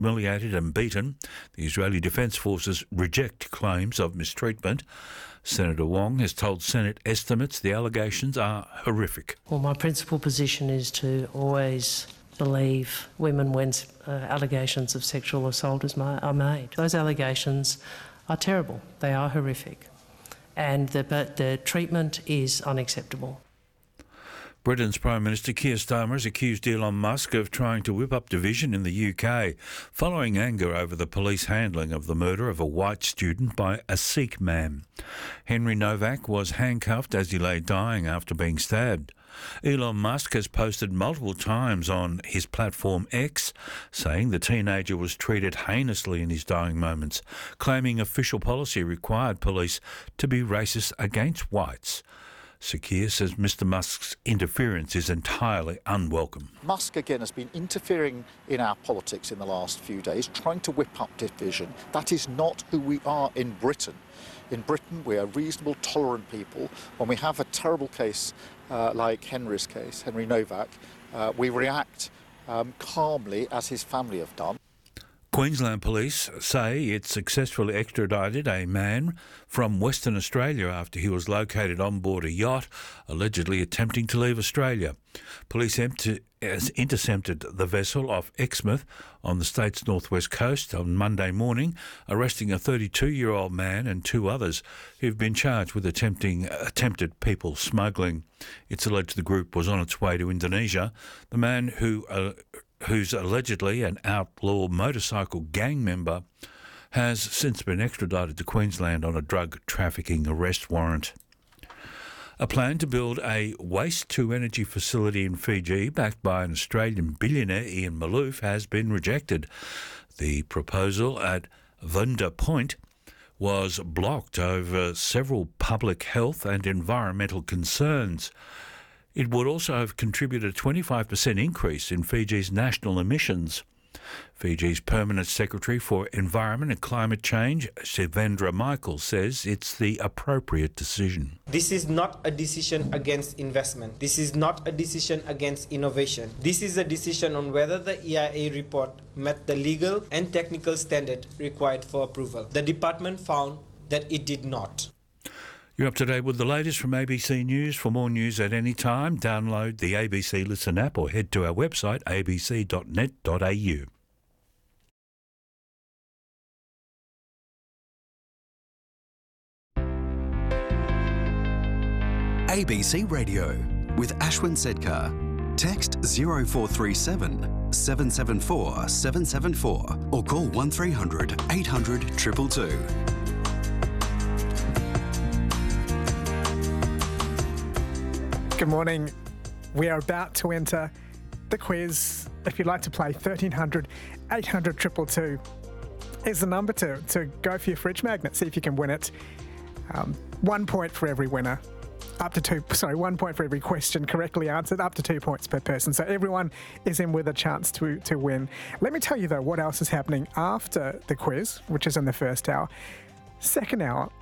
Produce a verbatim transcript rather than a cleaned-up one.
humiliated and beaten. The Israeli Defence Forces reject claims of mistreatment. Senator Wong has told Senate estimates the allegations are horrific. Well, my principal position is to always believe women when uh, allegations of sexual assault is ma- are made. Those allegations are terrible. They are horrific. And the, but the treatment is unacceptable. Britain's Prime Minister Keir Starmer has accused Elon Musk of trying to whip up division in the U K following anger over the police handling of the murder of a white student by a Sikh man. Henry Novak was handcuffed as he lay dying after being stabbed. Elon Musk has posted multiple times on his platform X, saying the teenager was treated heinously in his dying moments, claiming official policy required police to be racist against whites. Sir Keir says Mr Musk's interference is entirely unwelcome. Musk, again, has been interfering in our politics in the last few days, trying to whip up division. That is not who we are in Britain. In Britain, we are reasonable, tolerant people. When we have a terrible case uh, like Henry's case, Henry Novak, uh, we react um, calmly, as his family have done. Queensland Police say it successfully extradited a man from Western Australia after he was located on board a yacht, allegedly attempting to leave Australia. Police ent- has intercepted the vessel off Exmouth on the state's northwest coast on Monday morning, arresting a thirty-two-year-old man and two others who've been charged with attempting attempted people smuggling. It's alleged the group was on its way to Indonesia. The man who... Uh, who's allegedly an outlaw motorcycle gang member, has since been extradited to Queensland on a drug trafficking arrest warrant. A plan to build a waste-to-energy facility in Fiji, backed by an Australian billionaire, Ian Malouf, has been rejected. The proposal at Vunda Point was blocked over several public health and environmental concerns. It would also have contributed a twenty-five percent increase in Fiji's national emissions. Fiji's Permanent Secretary for Environment and Climate Change, Shivendra Michael, says it's the appropriate decision. This is not a decision against investment. This is not a decision against innovation. This is a decision on whether the E I A report met the legal and technical standard required for approval. The department found that it did not. You're up to date with the latest from A B C News. For more news at any time, download the A B C Listen app or head to our website a b c dot net dot a u. A B C Radio with Ashwin Sedkar. Text zero four three seven, seven seven four, seven seven four or call one three hundred, eight hundred, two two two. Good morning. We are about to enter the quiz. If you'd like to play, thirteen hundred, eight hundred, two two two is the number to, to go for your fridge magnet. See if you can win it. Um, one point for every winner. Up to two, sorry, one point for every question correctly answered, up to two points per person. So everyone is in with a chance to, to win. Let me tell you, though, what else is happening after the quiz, which is in the first hour. Second hour,